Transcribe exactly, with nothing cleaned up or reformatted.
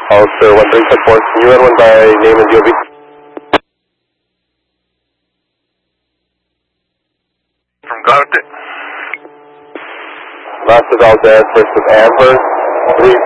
Officer one three support, can you run one by name and D O B? From Garte. Master Valdez versus Amber, three